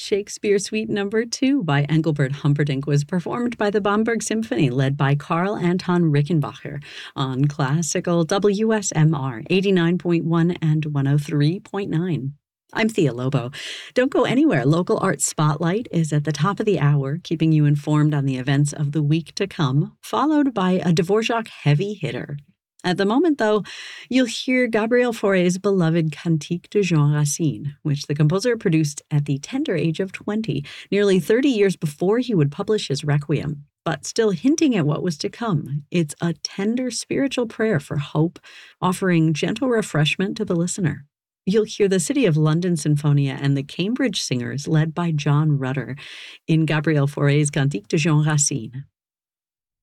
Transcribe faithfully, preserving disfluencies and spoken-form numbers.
Shakespeare Suite Number two by Engelbert Humperdinck was performed by the Bamberg Symphony, led by Karl Anton Rickenbacher, on Classical W S M R eighty-nine point one and one oh three point nine. I'm Thea Lobo. Don't go anywhere. Local Arts Spotlight is at the top of the hour, keeping you informed on the events of the week to come, followed by a Dvorak heavy hitter. At the moment, though, you'll hear Gabriel Fauré's beloved Cantique de Jean Racine, which the composer produced at the tender age of twenty, nearly thirty years before he would publish his Requiem, but still hinting at what was to come. It's a tender spiritual prayer for hope, offering gentle refreshment to the listener. You'll hear the City of London Sinfonia and the Cambridge Singers, led by John Rutter, in Gabriel Fauré's Cantique de Jean Racine.